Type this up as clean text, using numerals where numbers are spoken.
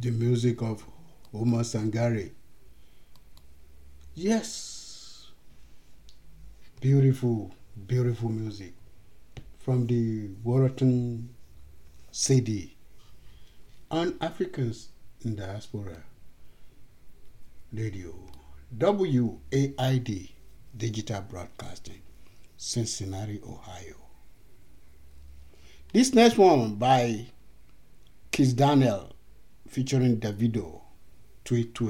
the music of Omar Sangare. Yes, beautiful, beautiful music from the Warrington CD on Africans in Diaspora Radio, WAID Digital Broadcasting, Cincinnati, Ohio. This next one by Kiss Daniel featuring Davido, Tweet Tweet.